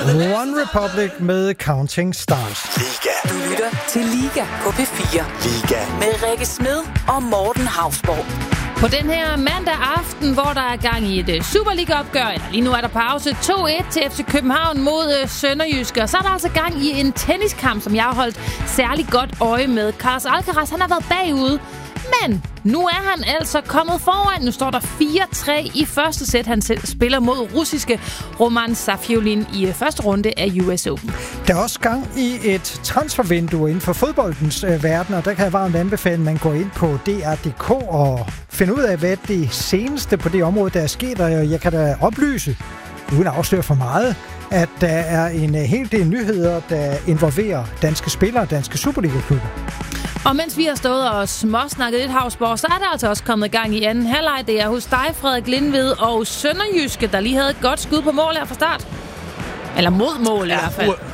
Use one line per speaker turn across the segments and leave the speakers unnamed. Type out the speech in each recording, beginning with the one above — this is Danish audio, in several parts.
One Republic med Counting Stars.
Liga. Du lytter til Liga på P4. Liga. Med Rikke Smed og Morten Hausborg.
På den her mandag aften, hvor der er gang i et Superliga-opgør, eller lige nu er der pause, 2-1 til FC København mod Sønderjyske. Og så er der altså gang i en tenniskamp, som jeg har holdt særlig godt øje med. Carlos Alcaraz, han har været bagud, men nu er han altså kommet foran. Nu står der 4-3 i første sæt. Han selv spiller mod russiske Roman Safiullin i første runde af US Open.
Der er også gang i et transfervindue inden for fodboldens verden, og der kan jeg varmt anbefale, at man går ind på DR.dk og finder ud af, hvad det seneste på det område, der er sket. Og jeg kan da oplyse, uden at afsløre for meget, at der er en hel del nyheder, der involverer danske spillere og danske Superliga-klubber.
Og mens vi har stået og småsnakket lidt, Hausborg, så er der altså også kommet gang i anden halvleg. Det er hos dig, Frederik Lindved, og Sønderjyske, der lige havde et godt skud på mål her fra start. Eller mod mål i hvert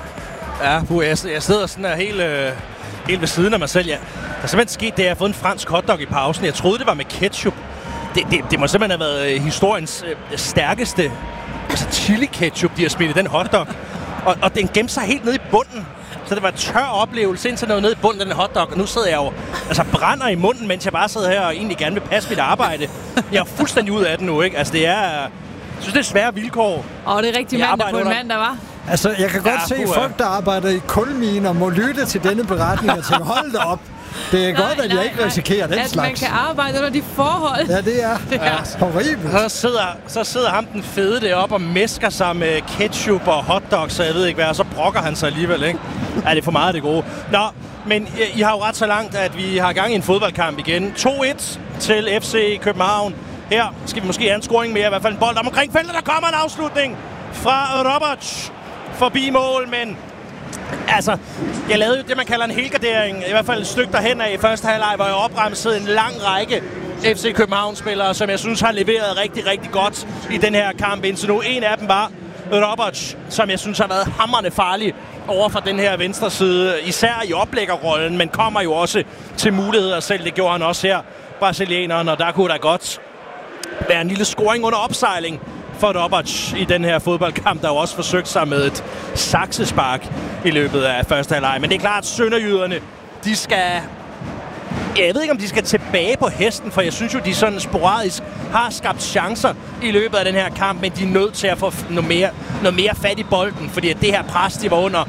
fald.
Jeg sidder sådan her helt ved siden af mig selv. Ja. Der er simpelthen sket det, at jeg har fået en fransk hotdog i pausen. Jeg troede, det var med ketchup. Det må simpelthen have været historiens stærkeste chili ketchup, de har smidt i den hotdog. Og den gemte sig helt nede i bunden. Så det var en tør oplevelse indtil noget nede i bunden af den hotdog. Og nu sidder jeg jo brænder i munden, mens jeg bare sidder her og egentlig gerne vil passe mit arbejde. Jeg er fuldstændig ud af den nu, ikke? Altså det er... Jeg synes, det er svære vilkår.
Og det er rigtig mandag på en mandag, hva'?
Altså, jeg kan godt se folk, der arbejder i kulminer, må lytte til denne beretning og tænke, hold da op. Det er godt, at jeg ikke risikerer den slags.
At man kan arbejde under de forhold.
Ja, det er horribelt.
Så sidder ham den fede deroppe og mæsker sig med ketchup og hotdogs, så jeg ved ikke hvad, og så brokker han sig alligevel, ikke? Ja, det er for meget det gode. Nå, men I har jo ret så langt, at vi har gang i en fodboldkamp igen. 2-1 til FC København. Her skal vi måske have en scoring mere, i hvert fald en bold omkring feltet. Der kommer en afslutning fra Roberts forbi mål, men... Altså, jeg lavede jo det, man kalder en helgardering, i hvert fald et stykke derhen af i første halvleg, hvor jeg opremsede en lang række FC København-spillere, som jeg synes har leveret rigtig, rigtig godt i den her kamp indtil nu. En af dem var Roberts, som jeg synes har været hamrende farlig over for den her venstre side, især i oplæggerrollen, men kommer jo også til muligheder selv. Det gjorde han også her, brasilianeren, og der kunne der godt være en lille scoring under opsejling for Roberts i den her fodboldkamp, der jo også forsøgt sig med et saksespark i løbet af første halvleg. Men det er klart, at sønderjyderne, de skal... Jeg ved ikke, om de skal tilbage på hesten, for jeg synes jo, de sådan sporadisk har skabt chancer i løbet af den her kamp, men de er nødt til at få noget mere fat i bolden, fordi at det her pres, de var under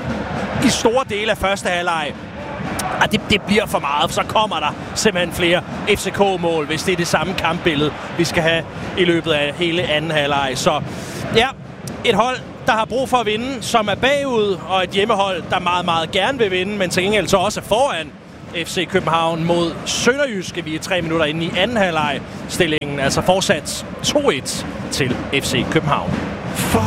i store dele af første halvleg, og det bliver for meget, så kommer der simpelthen flere FCK-mål, hvis det er det samme kampbillede, vi skal have i løbet af hele anden halvleg. Så ja, et hold, der har brug for at vinde, som er bagud, og et hjemmehold, der meget, meget gerne vil vinde, men til gengæld så også er foran FC København mod Sønderjyske. Vi er 3 minutter inde i anden halvleg. Stillingen altså fortsat 2-1 til FC København.